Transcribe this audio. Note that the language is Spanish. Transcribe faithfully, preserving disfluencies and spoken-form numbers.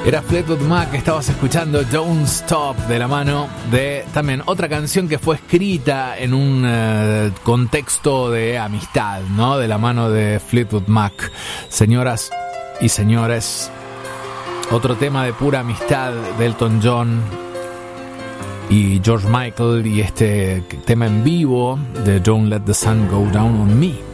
Era Fleetwood Mac, estabas escuchando Don't Stop, de la mano de también otra canción que fue escrita en un uh, contexto de amistad, ¿no? De la mano de Fleetwood Mac. Señoras y señores, otro tema de pura amistad de Elton John y George Michael, y este tema en vivo de Don't Let the Sun Go Down on Me.